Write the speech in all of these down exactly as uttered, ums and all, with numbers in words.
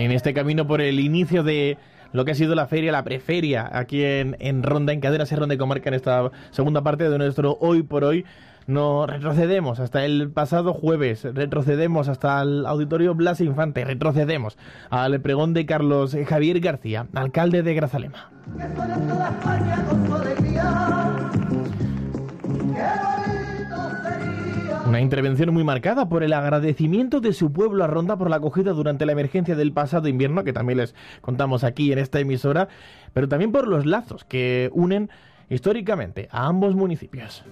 en este camino por el inicio de lo que ha sido la feria, la preferia, aquí en, en Ronda, en Cadena Ser Ronda y Comarca, en esta segunda parte de nuestro Hoy por Hoy. No retrocedemos hasta el pasado jueves, retrocedemos hasta el Auditorio Blas Infante, retrocedemos al pregón de Carlos Javier García, alcalde de Grazalema. Una intervención muy marcada por el agradecimiento de su pueblo a Ronda por la acogida durante la emergencia del pasado invierno, que también les contamos aquí en esta emisora, pero también por los lazos que unen históricamente a ambos municipios.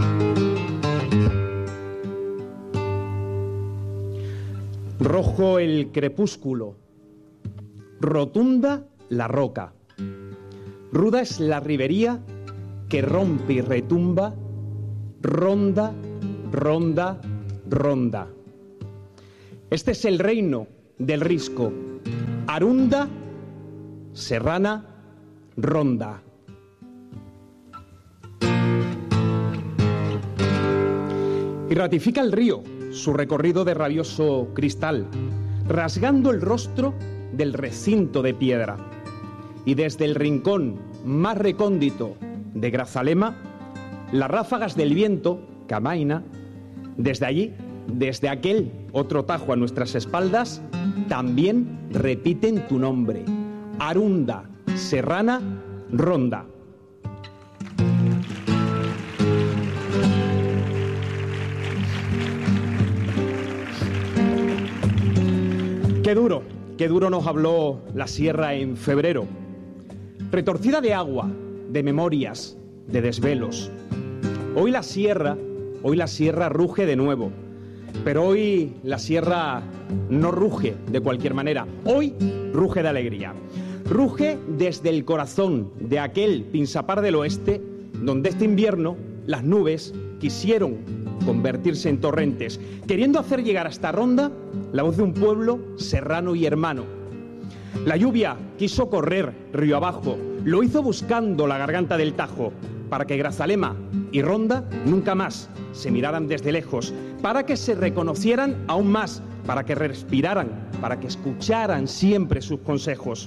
Rojo el crepúsculo, rotunda la roca, ruda es la ribería que rompe y retumba, ronda, ronda, ronda. Este es el reino del risco, Arunda, Serrana, Ronda. Y ratifica el río su recorrido de rabioso cristal, rasgando el rostro del recinto de piedra. Y desde el rincón más recóndito de Grazalema, las ráfagas del viento que amaina, desde allí, desde aquel otro tajo a nuestras espaldas, también repiten tu nombre, Arunda, Serrana, Ronda. Qué duro, qué duro nos habló la sierra en febrero. Retorcida de agua, de memorias, de desvelos. Hoy la sierra, hoy la sierra ruge de nuevo. Pero hoy la sierra no ruge de cualquier manera. Hoy ruge de alegría. Ruge desde el corazón de aquel Pinsapar del Oeste, donde este invierno las nubes quisieron convertirse en torrentes, queriendo hacer llegar hasta Ronda la voz de un pueblo serrano y hermano. La lluvia quiso correr río abajo, lo hizo buscando la garganta del Tajo, para que Grazalema y Ronda nunca más se miraran desde lejos, para que se reconocieran aún más, para que respiraran, para que escucharan siempre sus consejos.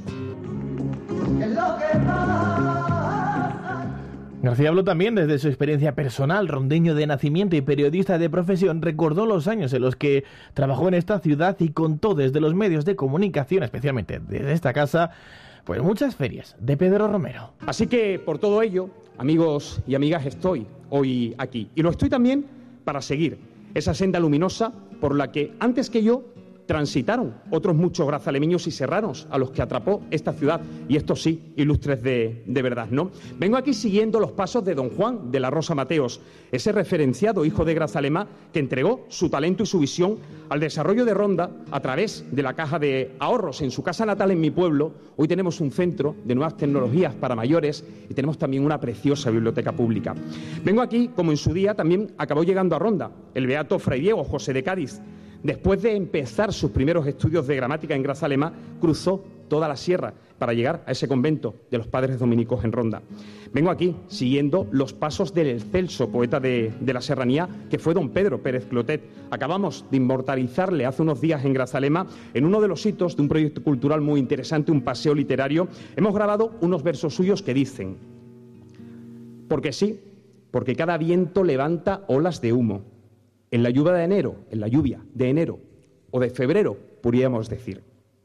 García habló también desde su experiencia personal, rondeño de nacimiento y periodista de profesión, recordó los años en los que trabajó en esta ciudad y contó desde los medios de comunicación, especialmente desde esta casa, pues muchas ferias de Pedro Romero. Así que por todo ello, amigos y amigas, estoy hoy aquí. Y lo estoy también para seguir esa senda luminosa por la que antes que yo transitaron otros muchos grazalemeños y serranos a los que atrapó esta ciudad, y estos sí, ilustres de, de verdad, ¿no? Vengo aquí siguiendo los pasos de don Juan de la Rosa Mateos, ese referenciado hijo de Grazalema que entregó su talento y su visión al desarrollo de Ronda a través de la caja de ahorros. En su casa natal, en mi pueblo, hoy tenemos un centro de nuevas tecnologías para mayores y tenemos también una preciosa biblioteca pública. Vengo aquí, como en su día también acabó llegando a Ronda el beato Fray Diego José de Cádiz. Después de empezar sus primeros estudios de gramática en Grazalema, cruzó toda la sierra para llegar a ese convento de los padres dominicos en Ronda. Vengo aquí siguiendo los pasos del excelso poeta de, de la serranía, que fue don Pedro Pérez Clotet. Acabamos de inmortalizarle hace unos días en Grazalema, en uno de los hitos de un proyecto cultural muy interesante, un paseo literario. Hemos grabado unos versos suyos que dicen: porque sí, porque cada viento levanta olas de humo. En la lluvia de enero, en la lluvia de enero o de febrero, podríamos decir.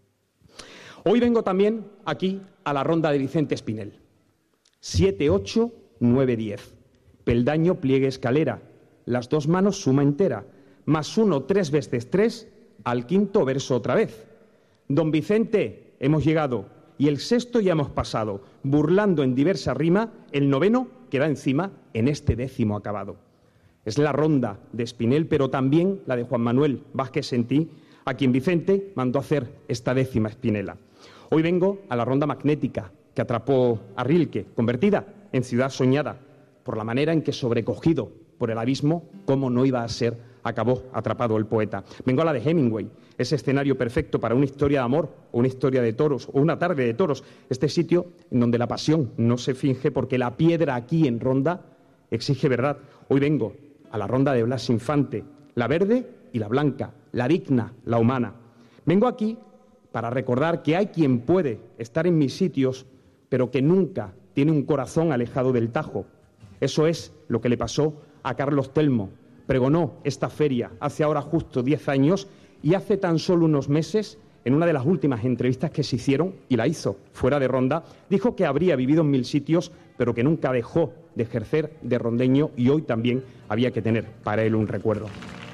Hoy vengo también aquí a la ronda de Vicente Espinel. Siete, ocho, nueve, diez. Peldaño, pliegue, escalera. Las dos manos suma entera. Más uno, tres veces tres, al quinto verso otra vez. Don Vicente, hemos llegado, y el sexto ya hemos pasado, burlando en diversa rima, el noveno queda encima en este décimo acabado. Es la ronda de Espinel, pero también la de Juan Manuel Vázquez Sentí, a quien Vicente mandó hacer esta décima espinela. Hoy vengo a la ronda magnética que atrapó a Rilke, convertida en ciudad soñada, por la manera en que, sobrecogido por el abismo, cómo no iba a ser, acabó atrapado el poeta. Vengo a la de Hemingway, ese escenario perfecto para una historia de amor, o una historia de toros, o una tarde de toros, este sitio en donde la pasión no se finge, porque la piedra aquí en Ronda exige verdad. Hoy vengo a la ronda de Blas Infante, la verde y la blanca, la digna, la humana. Vengo aquí para recordar que hay quien puede estar en mis sitios, pero que nunca tiene un corazón alejado del Tajo. Eso es lo que le pasó a Carlos Telmo. Pregonó esta feria hace ahora justo diez años y hace tan solo unos meses, en una de las últimas entrevistas que se hicieron, y la hizo fuera de Ronda, dijo que habría vivido en mil sitios, pero que nunca dejó de ejercer de rondeño, y hoy también había que tener para él un recuerdo.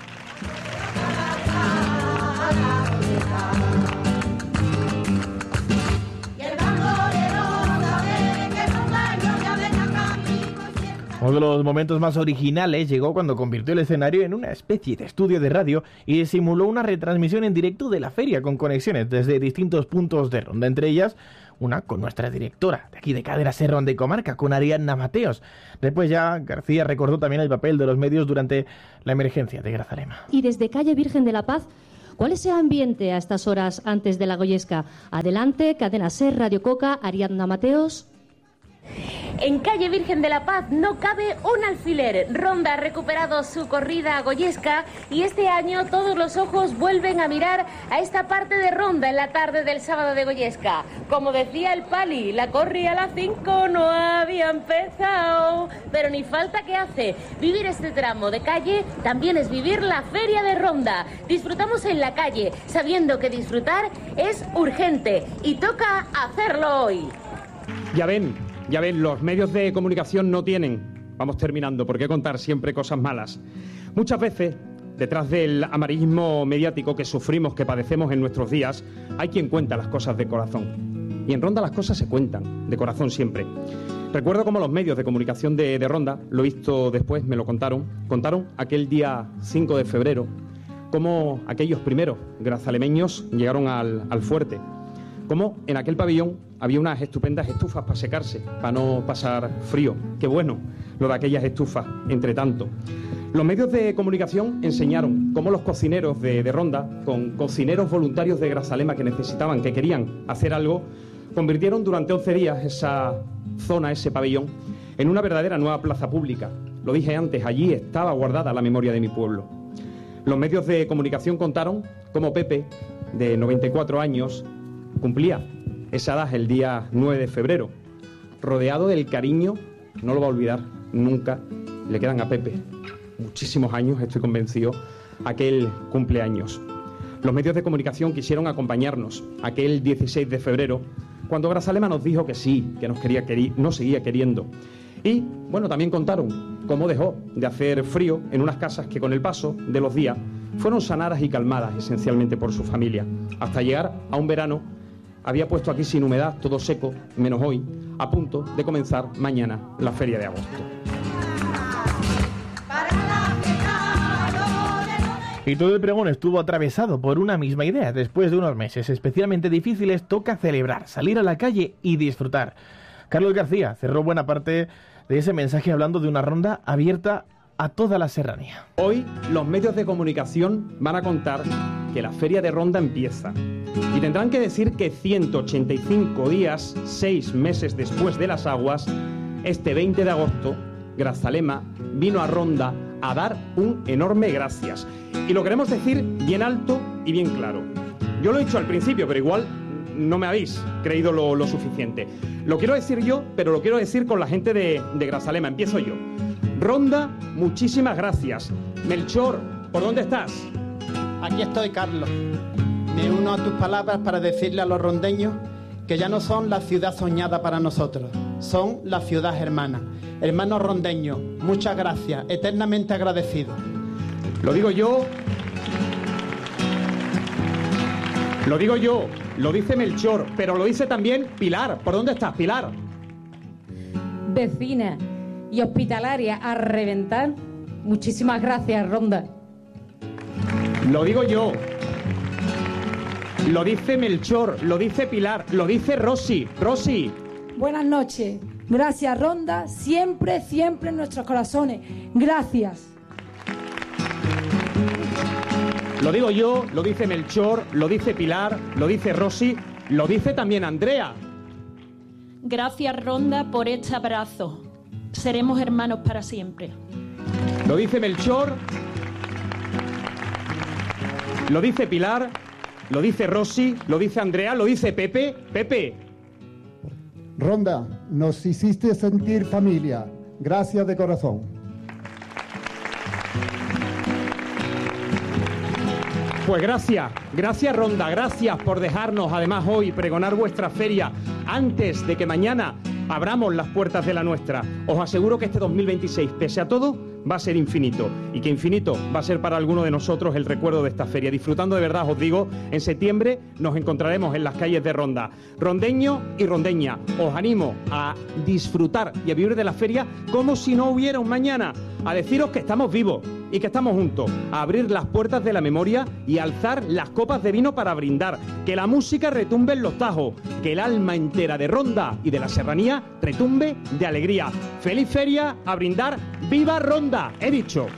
Uno de los momentos más originales llegó cuando convirtió el escenario en una especie de estudio de radio y simuló una retransmisión en directo de la feria con conexiones desde distintos puntos de Ronda, entre ellas una con nuestra directora de aquí de Cadera Ser Ronda y Comarca, con Ariadna Mateos. Después ya García recordó también el papel de los medios durante la emergencia de Grazalema. Y desde Calle Virgen de la Paz, ¿cuál es el ambiente a estas horas antes de la Goyesca? Adelante, Cadena Ser, Radio Coca, Ariadna Mateos. En Calle Virgen de la Paz no cabe un alfiler. Ronda ha recuperado su corrida goyesca y este año todos los ojos vuelven a mirar a esta parte de Ronda en la tarde del sábado de Goyesca. Como decía el Pali, la corrida a las cinco no había empezado, pero ni falta que hace. Vivir este tramo de calle también es vivir la feria de Ronda. Disfrutamos en la calle, sabiendo que disfrutar es urgente y toca hacerlo hoy. Ya ven. Ya ven, los medios de comunicación no tienen, vamos terminando, por qué contar siempre cosas malas. Muchas veces, detrás del amarillismo mediático que sufrimos, que padecemos en nuestros días, hay quien cuenta las cosas de corazón. Y en Ronda las cosas se cuentan, de corazón siempre. Recuerdo cómo los medios de comunicación de, de Ronda, lo he visto después, me lo contaron, contaron aquel día cinco de febrero, cómo aquellos primeros grazalemeños llegaron al, al fuerte. Como en aquel pabellón había unas estupendas estufas para secarse, para no pasar frío. Qué bueno lo de aquellas estufas, entre tanto. Los medios de comunicación enseñaron cómo los cocineros de, de Ronda, con cocineros voluntarios de Grazalema que necesitaban, que querían hacer algo, convirtieron durante once días esa zona, ese pabellón, en una verdadera nueva plaza pública. Lo dije antes, allí estaba guardada la memoria de mi pueblo. Los medios de comunicación contaron cómo Pepe, de noventa y cuatro años, cumplía esa edad el día nueve de febrero, rodeado del cariño, no lo va a olvidar nunca, le quedan a Pepe muchísimos años, estoy convencido, aquel cumpleaños. Los medios de comunicación quisieron acompañarnos aquel dieciséis de febrero, cuando Grazalema nos dijo que sí, que nos quería, querí, nos seguía queriendo. Y, bueno, también contaron cómo dejó de hacer frío en unas casas que con el paso de los días fueron sanadas y calmadas esencialmente por su familia, hasta llegar a un verano. Había puesto aquí sin humedad, todo seco, menos hoy, a punto de comenzar mañana la feria de agosto. Y todo el pregón estuvo atravesado por una misma idea. Después de unos meses especialmente difíciles, toca celebrar, salir a la calle y disfrutar. Carlos García cerró buena parte de ese mensaje hablando de una ronda abierta a toda la serranía. Hoy los medios de comunicación van a contar que la feria de Ronda empieza. Y tendrán que decir que ciento ochenta y cinco días, seis meses después de las aguas, este veinte de agosto, Grazalema vino a Ronda a dar un enorme gracias. Y lo queremos decir bien alto y bien claro. Yo lo he dicho al principio, pero igual no me habéis creído lo, lo suficiente. Lo quiero decir yo, pero lo quiero decir con la gente de, de Grazalema. Empiezo yo. Ronda, muchísimas gracias. Melchor, ¿por dónde estás? Aquí estoy, Carlos. Me uno a tus palabras para decirle a los rondeños que ya no son la ciudad soñada para nosotros, son la ciudad hermana. Hermanos rondeños, muchas gracias, eternamente agradecidos. Lo digo yo, lo digo yo, lo dice Melchor, pero lo dice también Pilar. ¿Por dónde estás, Pilar? Vecina y hospitalaria a reventar, muchísimas gracias, Ronda. Lo digo yo. Lo dice Melchor, lo dice Pilar, lo dice Rosy. Rosy. Buenas noches. Gracias, Ronda. Siempre, siempre en nuestros corazones. Gracias. Lo digo yo, lo dice Melchor, lo dice Pilar, lo dice Rosy, lo dice también Andrea. Gracias, Ronda, por este abrazo. Seremos hermanos para siempre. Lo dice Melchor, lo dice Pilar lo dice Rosy, lo dice Andrea, lo dice Pepe. Pepe. Ronda, nos hiciste sentir familia. Gracias de corazón. Pues gracias, gracias Ronda, gracias por dejarnos además hoy pregonar vuestra feria antes de que mañana abramos las puertas de la nuestra. Os aseguro que este dos mil veintiséis, pese a todo, va a ser infinito, y que infinito va a ser para alguno de nosotros el recuerdo de esta feria. Disfrutando de verdad, os digo, en septiembre nos encontraremos en las calles de Ronda. Rondeño y rondeña, os animo a disfrutar y a vivir de la feria como si no hubiera un mañana, a deciros que estamos vivos y que estamos juntos, a abrir las puertas de la memoria y a alzar las copas de vino para brindar, que la música retumbe en los tajos, que el alma entera de Ronda y de la serranía retumbe de alegría. ¡Feliz feria! A brindar. ¡Viva Ronda! He dicho.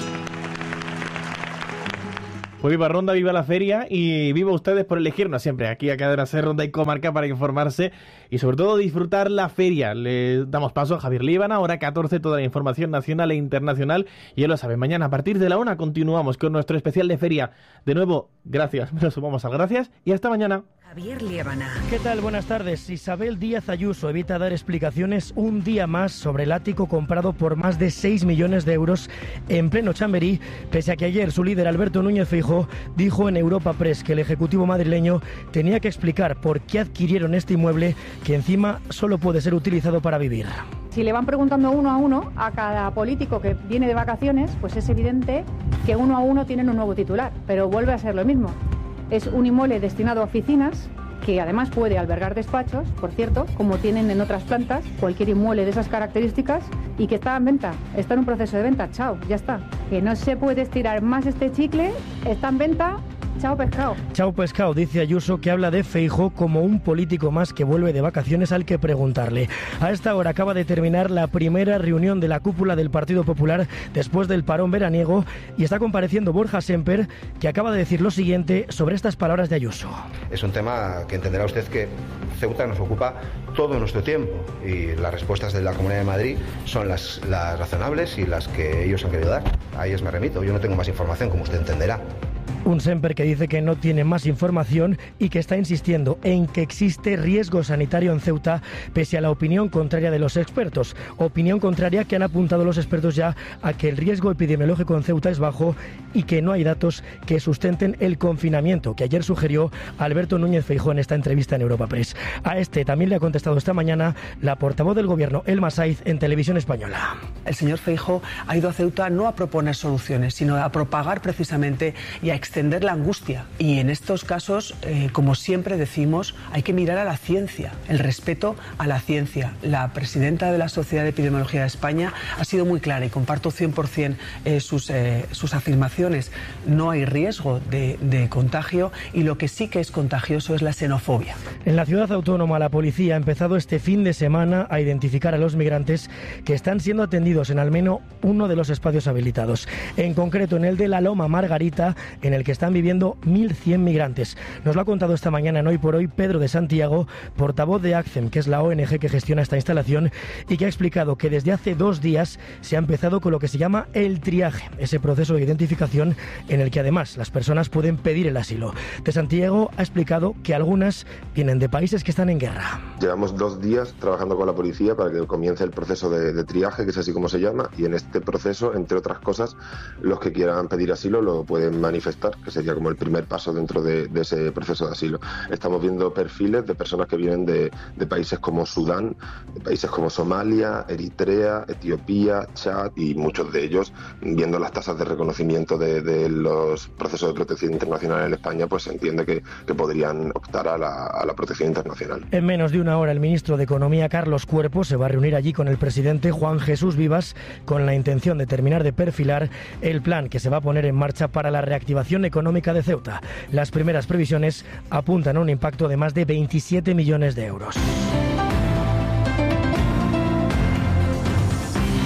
Pues viva Ronda, viva la feria y viva ustedes por elegirnos siempre aquí a Cadena Ser, Ronda y Comarca para informarse y sobre todo disfrutar la feria. Le damos paso a Javier Líbana, hora catorce, toda la información nacional e internacional. Y ya lo saben, mañana a partir de la una continuamos con nuestro especial de feria. De nuevo, gracias, nos sumamos al gracias y hasta mañana. Javier Líbana. ¿Qué tal? Buenas tardes. Isabel Díaz Ayuso evita dar explicaciones un día más sobre el ático comprado por más de seis millones de euros en pleno Chamberí, pese a que ayer su líder Alberto Núñez Feijóo dijo en Europa Press que el Ejecutivo madrileño tenía que explicar por qué adquirieron este inmueble que encima solo puede ser utilizado para vivir. Si le van preguntando uno a uno a cada político que viene de vacaciones, pues es evidente que uno a uno tienen un nuevo titular, pero vuelve a ser lo mismo. Es un inmueble destinado a oficinas, que además puede albergar despachos, por cierto, como tienen en otras plantas, cualquier inmueble de esas características, y que está en venta, está en un proceso de venta, chao, ya está. Que no se puede estirar más este chicle, está en venta. Chao pescado. Chao pescado, dice Ayuso, que habla de Feijóo como un político más que vuelve de vacaciones al que preguntarle. A esta hora acaba de terminar la primera reunión de la cúpula del Partido Popular después del parón veraniego y está compareciendo Borja Semper, que acaba de decir lo siguiente sobre estas palabras de Ayuso. Es un tema que entenderá usted que Ceuta nos ocupa todo nuestro tiempo y las respuestas de la Comunidad de Madrid son las, las razonables y las que ellos han querido dar. A ellas me remito, yo no tengo más información, como usted entenderá. Un Semper que dice que no tiene más información y que está insistiendo en que existe riesgo sanitario en Ceuta pese a la opinión contraria de los expertos. Opinión contraria que han apuntado los expertos ya a que el riesgo epidemiológico en Ceuta es bajo y que no hay datos que sustenten el confinamiento que ayer sugirió Alberto Núñez Feijóo en esta entrevista en Europa Press. A este también le ha contestado esta mañana la portavoz del gobierno, Elma Saiz, en Televisión Española. El señor Feijóo ha ido a Ceuta no a proponer soluciones, sino a propagar precisamente y a extender la angustia. Y en estos casos, eh, como siempre decimos, hay que mirar a la ciencia, el respeto a la ciencia. La presidenta de la Sociedad de Epidemiología de España ha sido muy clara y comparto cien por ciento eh, sus, eh, sus afirmaciones. No hay riesgo de, de contagio y lo que sí que es contagioso es la xenofobia. En la ciudad autónoma, la policía ha empezado este fin de semana a identificar a los migrantes que están siendo atendidos en al menos uno de los espacios habilitados. En concreto, en el de la Loma Margarita, en el que están viviendo mil cien migrantes. Nos lo ha contado esta mañana en Hoy por Hoy Pedro de Santiago, portavoz de ACCEM, que es la O N G que gestiona esta instalación, y que ha explicado que desde hace dos días se ha empezado con lo que se llama el triaje, ese proceso de identificación en el que además las personas pueden pedir el asilo. De Santiago ha explicado que algunas vienen de países que están en guerra. Llevamos dos días trabajando con la policía para que comience el proceso de, de triaje, que es así como se llama, y en este proceso, entre otras cosas, los que quieran pedir asilo lo pueden manifestar, que sería como el primer paso dentro de, de ese proceso de asilo. Estamos viendo perfiles de personas que vienen de, de países como Sudán, de países como Somalia, Eritrea, Etiopía, Chad, y muchos de ellos, viendo las tasas de reconocimiento de, de los procesos de protección internacional en España, pues se entiende que, que podrían optar a la, a la protección internacional. En menos de una hora el ministro de Economía, Carlos Cuerpo, se va a reunir allí con el presidente Juan Jesús Vivas con la intención de terminar de perfilar el plan que se va a poner en marcha para la reactivación económica de Ceuta. Las primeras previsiones apuntan a un impacto de más de veintisiete millones de euros.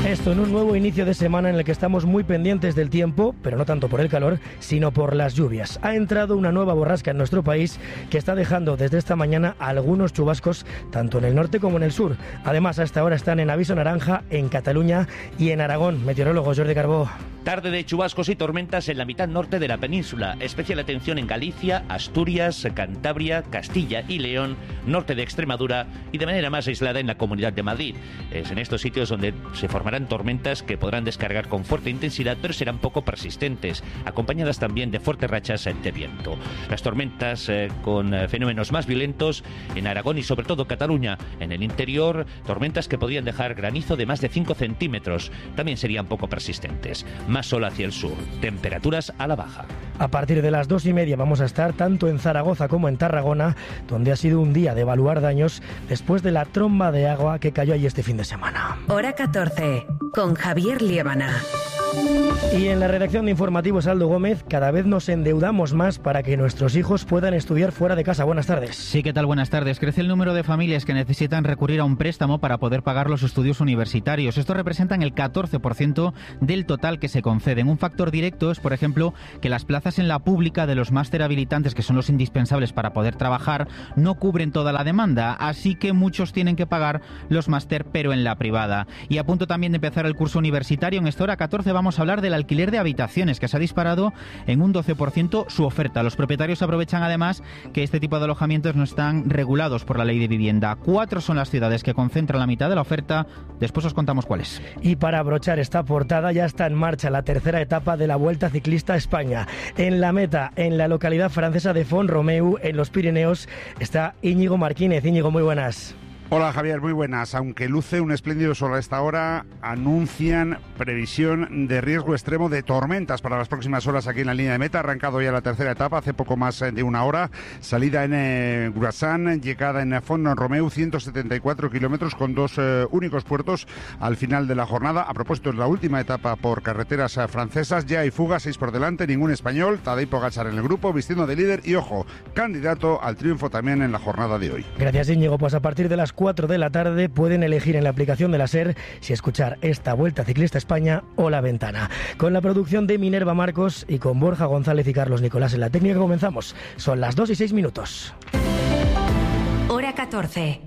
Esto en un nuevo inicio de semana en el que estamos muy pendientes del tiempo, pero no tanto por el calor, sino por las lluvias. Ha entrado una nueva borrasca en nuestro país que está dejando desde esta mañana algunos chubascos tanto en el norte como en el sur. Además, hasta ahora están en aviso naranja en Cataluña y en Aragón. Meteorólogo Jordi Carbó. Tarde de chubascos y tormentas en la mitad norte de la península. Especial atención en Galicia, Asturias, Cantabria, Castilla y León, norte de Extremadura y de manera más aislada en la Comunidad de Madrid. Es en estos sitios donde se formarán tormentas que podrán descargar con fuerte intensidad, pero serán poco persistentes, acompañadas también de fuertes rachas de viento. Las tormentas eh, con eh, fenómenos más violentos en Aragón y sobre todo Cataluña. En el interior, tormentas que podían dejar granizo de más de cinco centímetros. También serían poco persistentes. Más sol hacia el sur, temperaturas a la baja. A partir de las dos y media vamos a estar tanto en Zaragoza como en Tarragona, donde ha sido un día de evaluar daños después de la tromba de agua que cayó allí este fin de semana. Hora catorce, con Javier Liébana. Y en la redacción de informativos Aldo Gómez, cada vez nos endeudamos más para que nuestros hijos puedan estudiar fuera de casa. Buenas tardes. Sí, ¿qué tal? Buenas tardes. Crece el número de familias que necesitan recurrir a un préstamo para poder pagar los estudios universitarios. Estos representan el catorce por ciento del total que se conceden. Un factor directo es, por ejemplo, que las plazas en la pública de los máster habilitantes, que son los indispensables para poder trabajar, no cubren toda la demanda, así que muchos tienen que pagar los máster, pero en la privada. Y a punto también de empezar el curso universitario, en esta hora catorce vamos a hablar del alquiler de habitaciones, que se ha disparado en un doce por ciento su oferta. Los propietarios aprovechan además que este tipo de alojamientos no están regulados por la ley de vivienda. Cuatro son las ciudades que concentran la mitad de la oferta. Después os contamos cuáles. Y para abrochar esta portada ya está en marcha la tercera etapa de la Vuelta Ciclista a España. En la meta, en la localidad francesa de Font-Romeu, en los Pirineos, está Íñigo Marquínez. Íñigo, muy buenas. Hola Javier, muy buenas. Aunque luce un espléndido sol a esta hora, anuncian previsión de riesgo extremo de tormentas para las próximas horas aquí en la línea de meta. Ha arrancado ya la tercera etapa hace poco más de una hora. Salida en eh, Grassan, llegada en Font-Romeu, ciento setenta y cuatro kilómetros con dos eh, únicos puertos al final de la jornada. A propósito, es la última etapa por carreteras eh, francesas. Ya hay fuga, seis por delante, ningún español. Tadej Pogačar en el grupo, vistiendo de líder y, ojo, candidato al triunfo también en la jornada de hoy. Gracias, Íñigo. Pues a partir de las cuatro de la tarde pueden elegir en la aplicación de la SER si escuchar esta Vuelta Ciclista a España o La Ventana. Con la producción de Minerva Marcos y con Borja González y Carlos Nicolás en la técnica comenzamos. Son las dos y seis minutos. Hora catorce.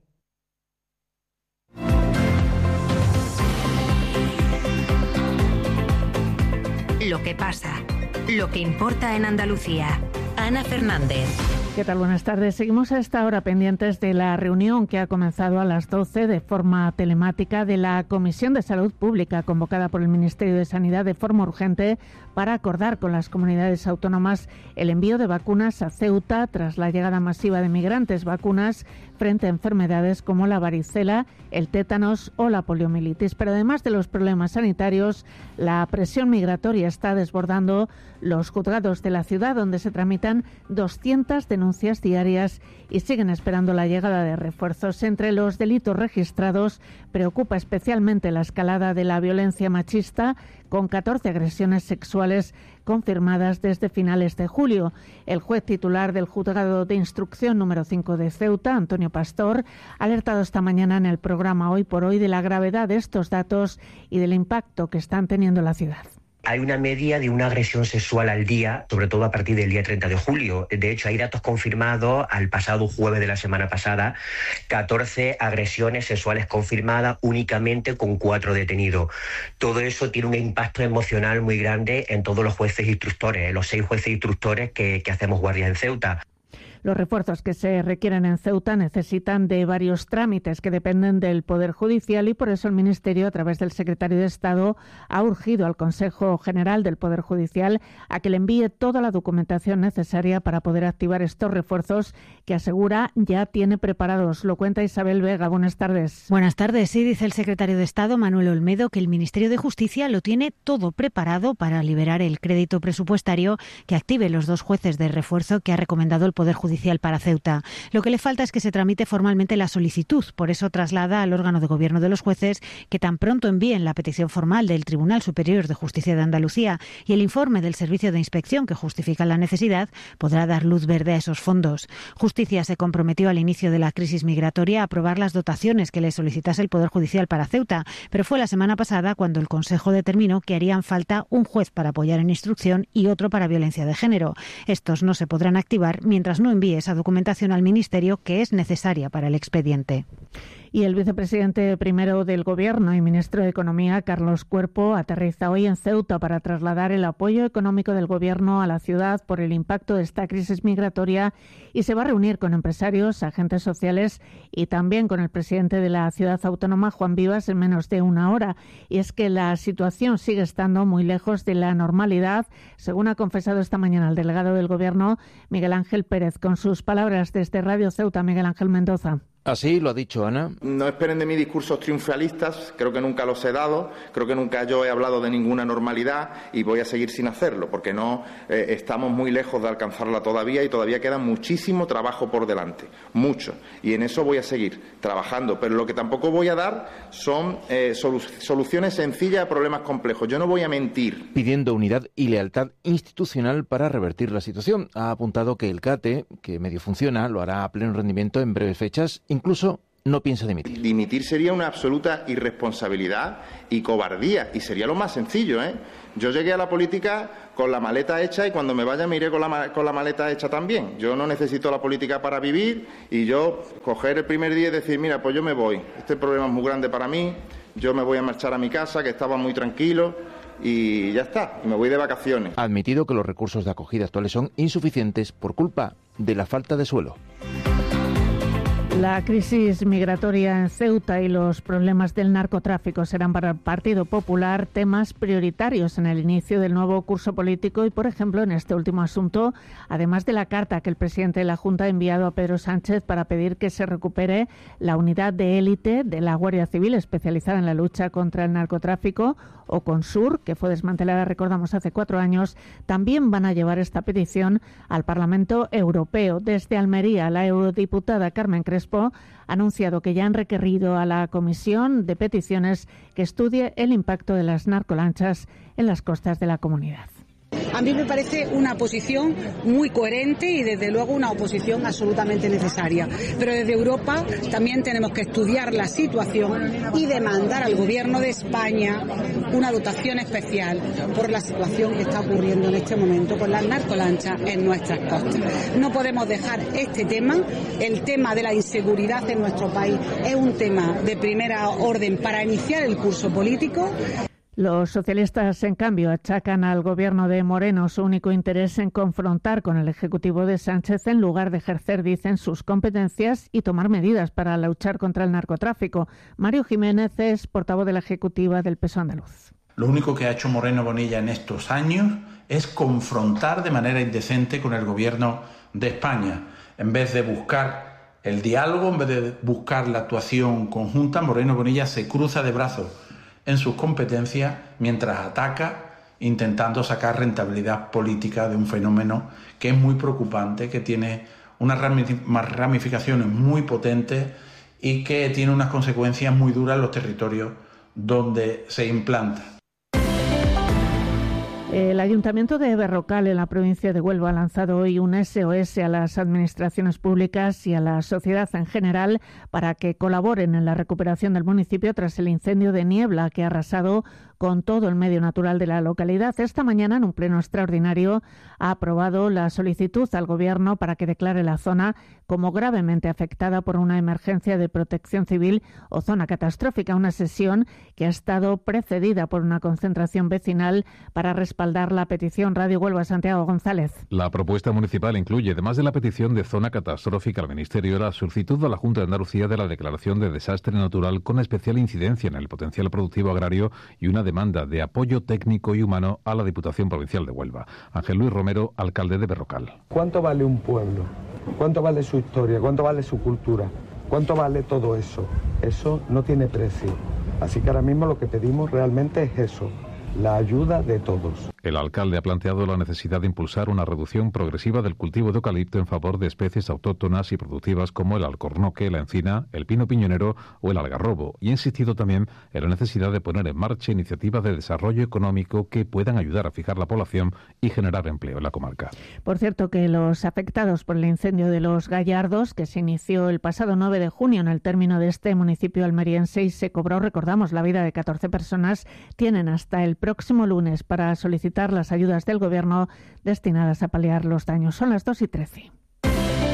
Lo que pasa, lo que importa en Andalucía. Ana Fernández. ¿Qué tal? Buenas tardes. Seguimos a esta hora pendientes de la reunión que ha comenzado a las doce de forma telemática de la Comisión de Salud Pública convocada por el Ministerio de Sanidad de forma urgente para acordar con las comunidades autónomas el envío de vacunas a Ceuta tras la llegada masiva de migrantes, vacunas frente a enfermedades como la varicela, el tétanos o la poliomielitis. Pero además de los problemas sanitarios, la presión migratoria está desbordando los juzgados de la ciudad, donde se tramitan doscientas denuncias diarias y siguen esperando la llegada de refuerzos. Entre los delitos registrados preocupa especialmente la escalada de la violencia machista, con catorce agresiones sexuales confirmadas desde finales de julio. El juez titular del Juzgado de Instrucción número cinco de Ceuta, Antonio Pastor, ha alertado esta mañana en el programa Hoy por Hoy de la gravedad de estos datos y del impacto que están teniendo en la ciudad. Hay una media de una agresión sexual al día, sobre todo a partir del día treinta de julio. De hecho, hay datos confirmados al pasado jueves de la semana pasada, catorce agresiones sexuales confirmadas únicamente con cuatro detenidos. Todo eso tiene un impacto emocional muy grande en todos los jueces instructores, los seis jueces instructores que, que hacemos guardia en Ceuta. Los refuerzos que se requieren en Ceuta necesitan de varios trámites que dependen del Poder Judicial y por eso el Ministerio, a través del Secretario de Estado, ha urgido al Consejo General del Poder Judicial a que le envíe toda la documentación necesaria para poder activar estos refuerzos que asegura ya tiene preparados. Lo cuenta Isabel Vega. Buenas tardes. Buenas tardes. Sí, dice el Secretario de Estado, Manuel Olmedo, que el Ministerio de Justicia lo tiene todo preparado para liberar el crédito presupuestario que active los dos jueces de refuerzo que ha recomendado el Poder Judicial judicial para Ceuta. Lo que le falta es que se tramite formalmente la solicitud. Por eso traslada al órgano de gobierno de los jueces que tan pronto envíen la petición formal del Tribunal Superior de Justicia de Andalucía y el informe del Servicio de Inspección que justifica la necesidad, podrá dar luz verde a esos fondos. Justicia se comprometió al inicio de la crisis migratoria a aprobar las dotaciones que le solicitase el Poder Judicial para Ceuta, pero fue la semana pasada cuando el Consejo determinó que harían falta un juez para apoyar en instrucción y otro para violencia de género. Estos no se podrán activar mientras no envíe esa documentación al Ministerio que es necesaria para el expediente. Y el vicepresidente primero del Gobierno y ministro de Economía, Carlos Cuerpo, aterriza hoy en Ceuta para trasladar el apoyo económico del Gobierno a la ciudad por el impacto de esta crisis migratoria y se va a reunir con empresarios, agentes sociales y también con el presidente de la ciudad autónoma, Juan Vivas, en menos de una hora. Y es que la situación sigue estando muy lejos de la normalidad, según ha confesado esta mañana el delegado del Gobierno, Miguel Ángel Pérez. Con sus palabras desde Radio Ceuta, Miguel Ángel Mendoza. Así lo ha dicho Ana. No esperen de mí discursos triunfalistas, creo que nunca los he dado, creo que nunca yo he hablado de ninguna normalidad y voy a seguir sin hacerlo, porque no eh, estamos muy lejos de alcanzarla todavía y todavía queda muchísimo trabajo por delante, mucho, y en eso voy a seguir trabajando, pero lo que tampoco voy a dar son eh, solu- soluciones sencillas a problemas complejos, yo no voy a mentir. Pidiendo unidad y lealtad institucional para revertir la situación. Ha apuntado que el CATE, que medio funciona, lo hará a pleno rendimiento en breves fechas. Incluso no piensa dimitir. Dimitir sería una absoluta irresponsabilidad y cobardía, y sería lo más sencillo, ¿eh? Yo llegué a la política con la maleta hecha y cuando me vaya me iré con la, con la maleta hecha también. Yo no necesito la política para vivir y yo coger el primer día y decir, mira, pues yo me voy. Este problema es muy grande para mí, yo me voy a marchar a mi casa, que estaba muy tranquilo, y ya está, y me voy de vacaciones. Ha admitido que los recursos de acogida actuales son insuficientes por culpa de la falta de suelo. La crisis migratoria en Ceuta y los problemas del narcotráfico serán para el Partido Popular temas prioritarios en el inicio del nuevo curso político y, por ejemplo, en este último asunto, además de la carta que el presidente de la Junta ha enviado a Pedro Sánchez para pedir que se recupere la unidad de élite de la Guardia Civil especializada en la lucha contra el narcotráfico, o Consur, que fue desmantelada, recordamos, hace cuatro años, también van a llevar esta petición al Parlamento Europeo. Desde Almería, la eurodiputada Carmen Crespo ha anunciado que ya han requerido a la Comisión de Peticiones que estudie el impacto de las narcolanchas en las costas de la comunidad. A mí me parece una posición muy coherente y desde luego una oposición absolutamente necesaria. Pero desde Europa también tenemos que estudiar la situación y demandar al Gobierno de España una dotación especial por la situación que está ocurriendo en este momento con las narcolanchas en nuestras costas. No podemos dejar este tema, el tema de la inseguridad en nuestro país es un tema de primera orden para iniciar el curso político. Los socialistas, en cambio, achacan al gobierno de Moreno su único interés en confrontar con el Ejecutivo de Sánchez en lugar de ejercer, dicen, sus competencias y tomar medidas para luchar contra el narcotráfico. Mario Jiménez es portavoz de la Ejecutiva del P S O E andaluz. Lo único que ha hecho Moreno Bonilla en estos años es confrontar de manera indecente con el gobierno de España. En vez de buscar el diálogo, en vez de buscar la actuación conjunta, Moreno Bonilla se cruza de brazos en sus competencias mientras ataca intentando sacar rentabilidad política de un fenómeno que es muy preocupante, que tiene unas ramificaciones muy potentes y que tiene unas consecuencias muy duras en los territorios donde se implanta. El Ayuntamiento de Berrocal, en la provincia de Huelva, ha lanzado hoy un S O S a las administraciones públicas y a la sociedad en general para que colaboren en la recuperación del municipio tras el incendio de niebla que ha arrasado con todo el medio natural de la localidad. Esta mañana, en un pleno extraordinario, ha aprobado la solicitud al Gobierno para que declare la zona como gravemente afectada por una emergencia de protección civil o zona catastrófica, una sesión que ha estado precedida por una concentración vecinal para respaldar la petición. Radio Huelva, Santiago González. La propuesta municipal incluye, además de la petición de zona catastrófica al Ministerio, la solicitud a la Junta de Andalucía de la declaración de desastre natural con especial incidencia en el potencial productivo agrario y una demanda de apoyo técnico y humano a la Diputación Provincial de Huelva. Ángel Luis Romero, alcalde de Berrocal. ¿Cuánto vale un pueblo? ¿Cuánto vale su historia? ¿Cuánto vale su cultura? ¿Cuánto vale todo eso? Eso no tiene precio. Así que ahora mismo lo que pedimos realmente es eso, la ayuda de todos. El alcalde ha planteado la necesidad de impulsar una reducción progresiva del cultivo de eucalipto en favor de especies autóctonas y productivas como el alcornoque, la encina, el pino piñonero o el algarrobo, y ha insistido también en la necesidad de poner en marcha iniciativas de desarrollo económico que puedan ayudar a fijar la población y generar empleo en la comarca. Por cierto, que los afectados por el incendio de Los Gallardos, que se inició el pasado nueve de junio en el término de este municipio almeriense y se cobró, recordamos, la vida de catorce personas, tienen hasta el próximo lunes para solicitar las ayudas del Gobierno destinadas a paliar los daños. Son las dos y trece.